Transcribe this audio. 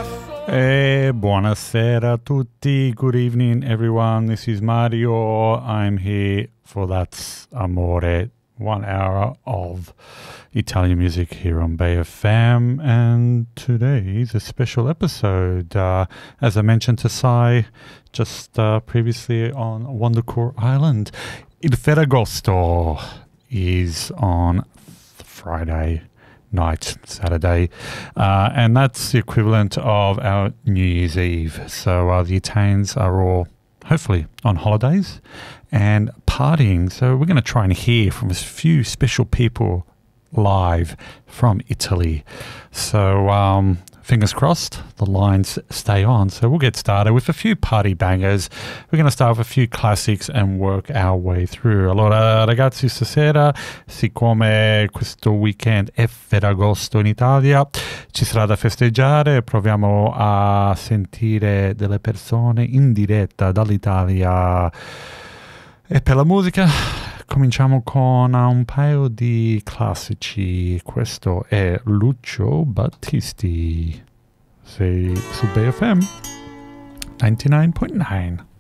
Buonasera a tutti. Good evening, everyone. This is Mario. I'm here for That's Amore, 1 hour of Italian music here on Bay FM. And today is a special episode. As I mentioned to Sai just previously on Wondercore Island, Il Ferragosto is on Friday night, Saturday, and that's the equivalent of our New Year's Eve. So the Italians are all hopefully on holidays and partying. So we're going to try and hear from a few special people live from Italy. So fingers crossed the lines stay on. So we'll get started with a few party bangers. We're going to start with a few classics and work our way through. Allora ragazzi, stasera, siccome questo weekend è Ferragosto in Italia, ci sarà da festeggiare. Proviamo a sentire delle persone in diretta dall'Italia. E per la musica cominciamo con un paio di classici. Questo è Lucio Battisti. Sei su BFM 99.9.